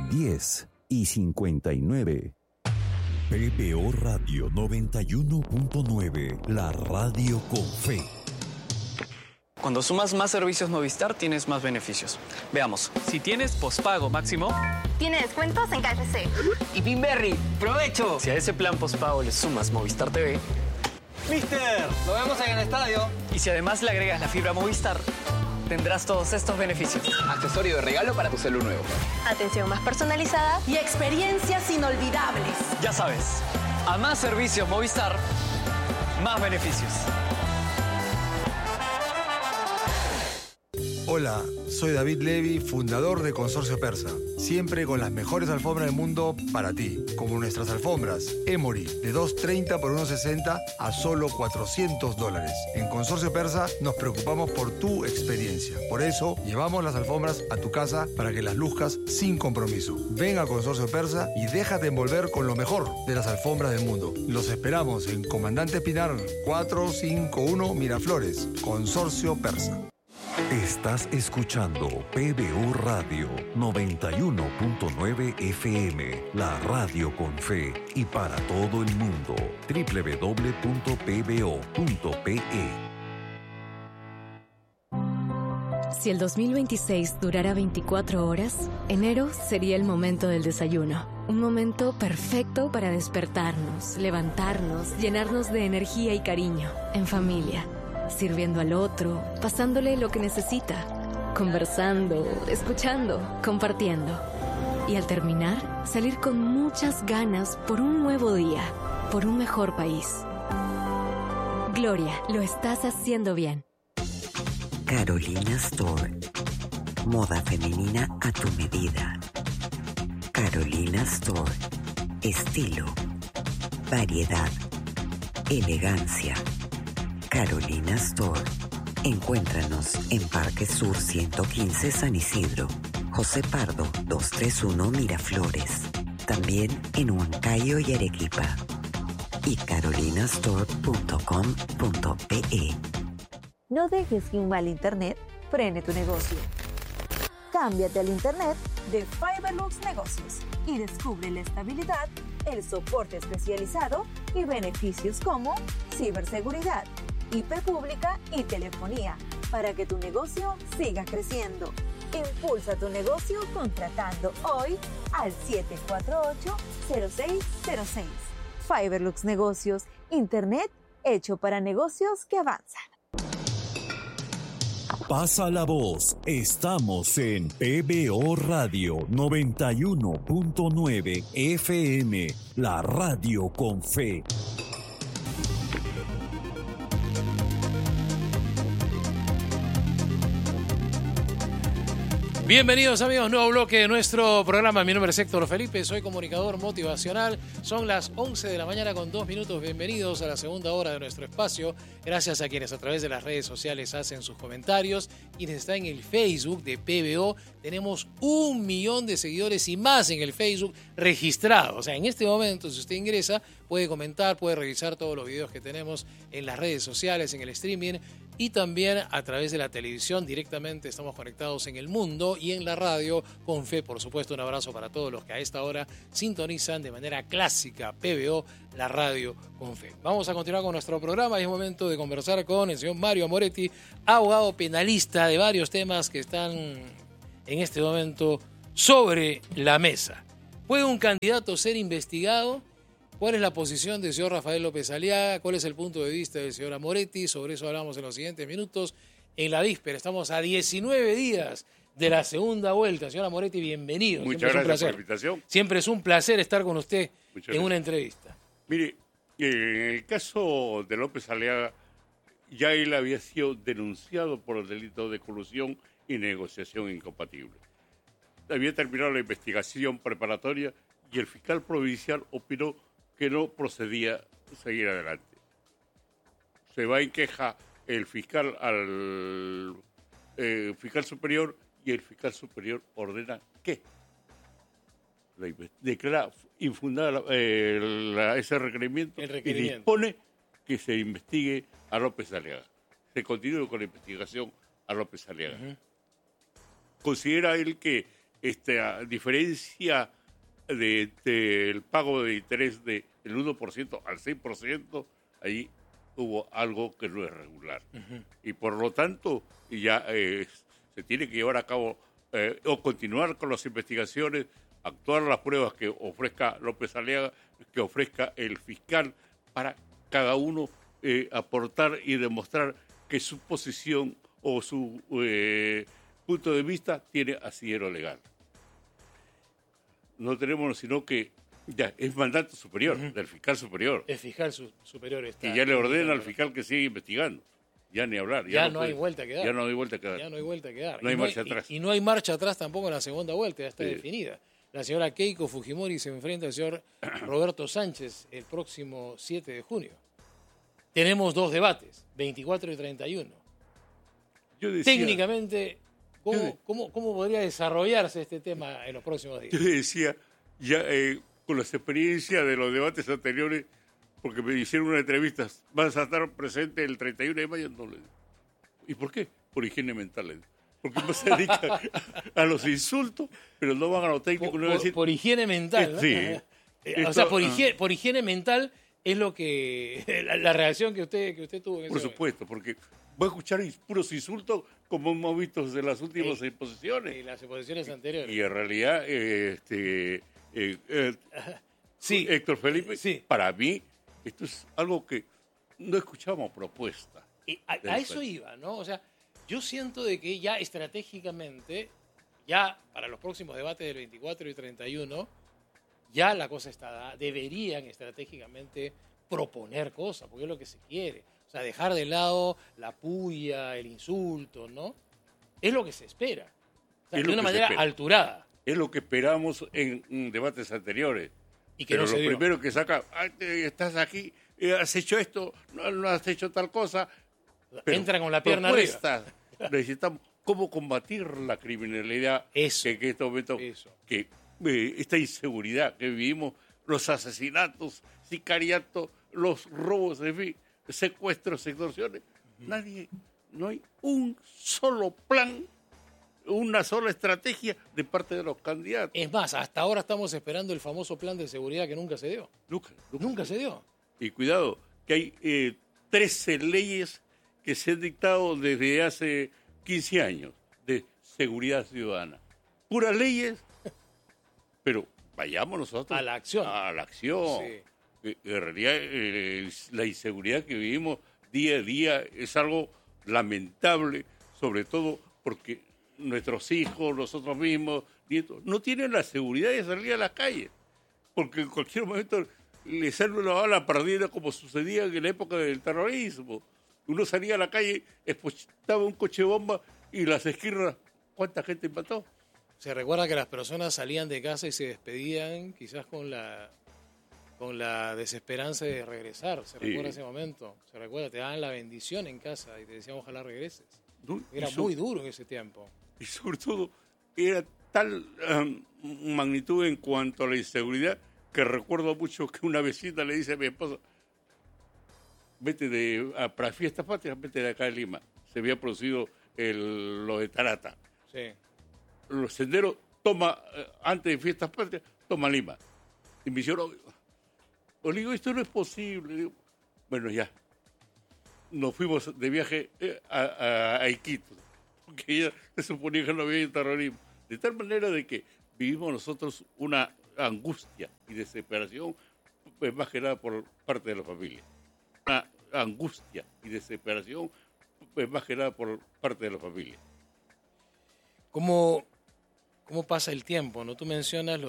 10 y 59. PBO Radio 91.9, la radio con fe. Cuando sumas más servicios Movistar, tienes más beneficios. Veamos, si tienes pospago máximo... Tiene descuentos en KFC. Y Pinberry, ¡provecho! Si a ese plan pospago le sumas Movistar TV... ¡Mister! ¡Lo vemos en el estadio! Y si además le agregas la fibra Movistar, tendrás todos estos beneficios. Accesorio de regalo para tu celu nuevo. Atención más personalizada y experiencias inolvidables. Ya sabes, a más servicios Movistar, más beneficios. Hola, soy David Levy, fundador de Consorcio Persa. Siempre con las mejores alfombras del mundo para ti, como nuestras alfombras Emory, de $230 por $160 a solo $400. En Consorcio Persa nos preocupamos por tu experiencia. Por eso, llevamos las alfombras a tu casa para que las luzcas sin compromiso. Ven a Consorcio Persa y déjate envolver con lo mejor de las alfombras del mundo. Los esperamos en Comandante Pinar 451 Miraflores, Consorcio Persa. Estás escuchando PBO Radio 91.9 FM, la radio con fe y para todo el mundo. www.pbo.pe. Si el 2026 durara 24 horas, enero sería el momento del desayuno. Un momento perfecto para despertarnos, levantarnos, llenarnos de energía y cariño, en familia, sirviendo al otro, pasándole lo que necesita, conversando, escuchando, compartiendo. Y al terminar, salir con muchas ganas por un nuevo día, por un mejor país. Gloria, lo estás haciendo bien. Carolina Store. Moda femenina a tu medida. Carolina Store. Estilo, variedad, elegancia. Carolina Store. Encuéntranos en Parque Sur 115 San Isidro, José Pardo 231 Miraflores. También en Huancayo y Arequipa. Y carolinastore.com.pe. No dejes que un mal internet frene tu negocio. Cámbiate al internet de Fiberlux Negocios y descubre la estabilidad, el soporte especializado y beneficios como ciberseguridad, IP pública y telefonía para que tu negocio siga creciendo. Impulsa tu negocio contratando hoy al 748-0606. Fiberlux Negocios, internet hecho para negocios que avanzan. Pasa la voz, estamos en PBO Radio 91.9 FM, la radio con fe. Bienvenidos amigos, nuevo bloque de nuestro programa. Mi nombre es Héctor Felipe, soy comunicador motivacional. Son las 11 de la mañana con 2 minutos. Bienvenidos a la segunda hora de nuestro espacio. Gracias a quienes a través de las redes sociales hacen sus comentarios. Quienes están en el Facebook de PBO, tenemos 1 millón de seguidores y más en el Facebook registrados. O sea, en este momento, si usted ingresa, puede comentar, puede revisar todos los videos que tenemos en las redes sociales, en el streaming. Y también a través de la televisión directamente estamos conectados en el mundo y en la radio con fe. Por supuesto, un abrazo para todos los que a esta hora sintonizan de manera clásica PBO, la radio con fe. Vamos a continuar con nuestro programa y es momento de conversar con el señor Mario Amoretti, abogado penalista de varios temas que están en este momento sobre la mesa. ¿Puede un candidato ser investigado? ¿Cuál es la posición del señor Rafael López Aliaga? ¿Cuál es el punto de vista del señor Amoretti? Sobre eso hablamos en los siguientes minutos. En la víspera, estamos a 19 días de la segunda vuelta. Señor Amoretti, bienvenido. Muchas gracias por la invitación. Siempre es un placer estar con usted en una entrevista. Mire, en el caso de López Aliaga, ya él había sido denunciado por el delito de colusión y negociación incompatible. Había terminado la investigación preparatoria y el fiscal provincial opinó que no procedía seguir adelante. Se va en queja el fiscal al fiscal superior y el fiscal superior ordena que declara infundada ese requerimiento, y dispone que se investigue a López Aliaga. Se continúe con la investigación a López Aliaga. Considera él que esta diferencia del pago de interés del 1% al 6%, ahí hubo algo que no es regular. Uh-huh. Y por lo tanto, ya se tiene que llevar a cabo o continuar con las investigaciones, actuar las pruebas que ofrezca López Aliaga, que ofrezca el fiscal, para cada uno aportar y demostrar que su posición o su punto de vista tiene asidero legal. No tenemos sino que ya es mandato superior, uh-huh, del fiscal superior. El fiscal superior está. Y ya le ordena al fiscal que siga investigando. Ya ni hablar. Ya no hay vuelta que dar. Ya no hay vuelta que dar. Ya no hay vuelta que dar. No hay marcha atrás. Y no hay marcha atrás tampoco en la segunda vuelta, ya está definida. La señora Keiko Fujimori se enfrenta al señor Roberto Sánchez el próximo 7 de junio. Tenemos 2 debates, 24 y 31. Yo decía, técnicamente, ¿cómo podría desarrollarse este tema en los próximos días? Yo decía, ya con las experiencias de los debates anteriores, porque me hicieron una entrevista, vas a estar presente el 31 de mayo, no le digo. ¿Y por qué? Por higiene mental. Porque no se dedican a los insultos, pero no van a lo técnico. Por higiene mental, ¿no? Sí. O sea, por higiene mental es lo que la reacción que usted tuvo en ese Por supuesto, porque voy a escuchar puros insultos como hemos visto desde las últimas exposiciones. Y las exposiciones anteriores. Y en realidad, sí, Héctor Felipe, sí, para mí, esto es algo que no escuchamos propuesta. Y a eso iba, ¿no? O sea, yo siento de que ya estratégicamente, ya para los próximos debates del 24 y 31, ya la cosa está dada. Deberían estratégicamente proponer cosas, porque es lo que se quiere. O sea, dejar de lado la puya, el insulto, ¿no? Es lo que se espera. O sea, de una manera alturada. Es lo que esperamos en debates anteriores. Y que pero no lo primero que saca, estás aquí, has hecho esto, no has hecho tal cosa. Entra con la pierna arriba. Necesitamos cómo combatir la criminalidad eso, que en este momento, que esta inseguridad que vivimos, los asesinatos, sicariatos, los robos, en fin, secuestros, extorsiones. No hay un solo plan, una sola estrategia de parte de los candidatos. Es más, hasta ahora estamos esperando el famoso plan de seguridad que nunca se dio. Nunca se dio. Y cuidado, que hay 13 leyes que se han dictado desde hace 15 años de seguridad ciudadana. Puras leyes, pero vayamos nosotros a la acción. Sí. En realidad, la inseguridad que vivimos día a día es algo lamentable, sobre todo porque nuestros hijos, nosotros mismos, nietos, no tienen la seguridad de salir a la calle, porque en cualquier momento le sale una bala perdida, como sucedía en la época del terrorismo. Uno salía a la calle, estaba un coche bomba y las esquirras, ¿cuánta gente mató? Se recuerda que las personas salían de casa y se despedían quizás con la desesperanza de regresar. Se recuerda ese momento. Se recuerda, te daban la bendición en casa y te decían ojalá regreses. Era muy duro en ese tiempo. Y sobre todo, era tal magnitud en cuanto a la inseguridad que recuerdo mucho que una vecina le dice a mi esposa, vete para Fiestas Patrias, vete de acá de Lima. Se había producido lo de Tarata. Sí. Los senderos, antes de Fiestas Patrias, toma Lima. Y me dijeron, le digo, esto no es posible. Digo, bueno, ya. Nos fuimos de viaje a Iquitos, porque ya se suponía que no había terrorismo. De tal manera de que vivimos nosotros una angustia y desesperación, pues más que nada por parte de la familia. Una angustia y desesperación, pues más que nada por parte de la familia. ¿Cómo pasa el tiempo? ¿No? Tú mencionas